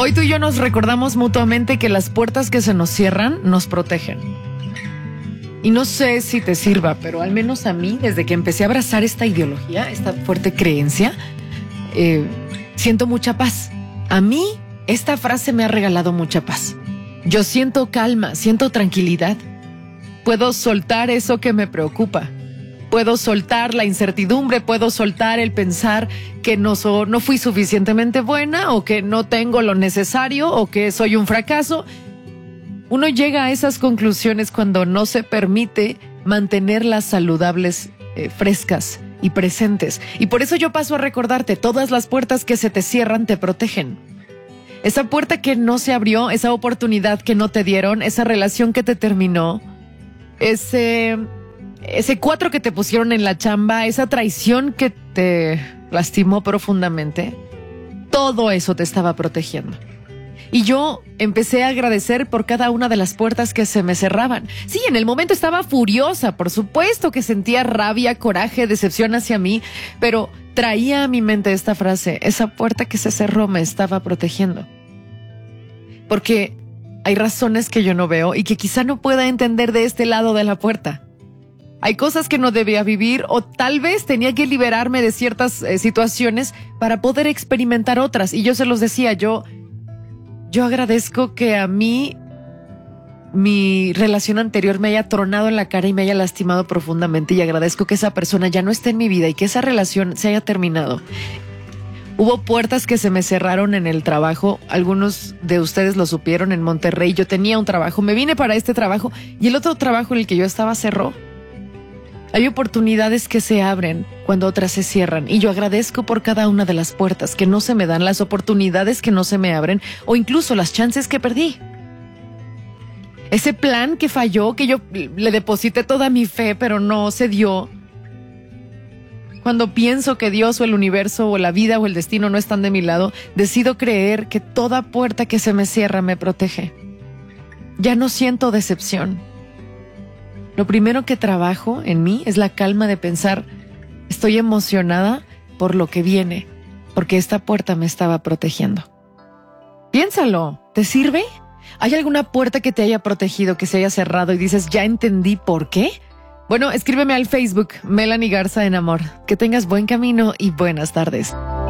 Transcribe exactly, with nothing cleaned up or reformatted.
Hoy tú y yo nos recordamos mutuamente que las puertas que se nos cierran nos protegen. Y no sé si te sirva, pero al menos a mí, desde que empecé a abrazar esta ideología, esta fuerte creencia, eh, siento mucha paz. A mí, esta frase me ha regalado mucha paz. Yo siento calma, siento tranquilidad. Puedo soltar eso que me preocupa. Puedo soltar la incertidumbre, puedo soltar el pensar que no, so, no fui suficientemente buena o que no tengo lo necesario o que soy un fracaso. Uno llega a esas conclusiones cuando no se permite mantenerlas saludables, eh, frescas y presentes. Y por eso yo paso a recordarte, todas las puertas que se te cierran te protegen. Esa puerta que no se abrió, esa oportunidad que no te dieron, esa relación que te terminó, ese... Ese cuatro que te pusieron en la chamba, esa traición que te lastimó profundamente, todo eso te estaba protegiendo. Y yo empecé a agradecer por cada una de las puertas que se me cerraban. Sí, en el momento estaba furiosa, por supuesto que sentía rabia, coraje, decepción hacia mí, pero traía a mi mente esta frase: esa puerta que se cerró me estaba protegiendo. Porque hay razones que yo no veo y que quizá no pueda entender de este lado de la puerta. Hay cosas que no debía vivir o tal vez tenía que liberarme de ciertas eh, situaciones para poder experimentar otras. Y yo se los decía, yo, yo agradezco que a mí mi relación anterior me haya tronado en la cara y me haya lastimado profundamente, y agradezco que esa persona ya no esté en mi vida y que esa relación se haya terminado. Hubo puertas que se me cerraron en el trabajo. Algunos de ustedes lo supieron. En Monterrey yo tenía un trabajo, me vine para este trabajo y el otro trabajo en el que yo estaba cerró. Hay oportunidades que se abren cuando otras se cierran, y yo agradezco por cada una de las puertas que no se me dan, las oportunidades que no se me abren o incluso las chances que perdí. Ese plan que falló, que yo le deposité toda mi fe pero no se dio. Cuando pienso que Dios o el universo o la vida o el destino no están de mi lado, decido creer que toda puerta que se me cierra me protege. Ya no siento decepción. Lo primero que trabajo en mí es la calma de pensar, estoy emocionada por lo que viene, porque esta puerta me estaba protegiendo. Piénsalo, ¿te sirve? ¿Hay alguna puerta que te haya protegido, que se haya cerrado y dices, ya entendí por qué? Bueno, escríbeme al Facebook, Melanie Garza en Amor. Que tengas buen camino y buenas tardes.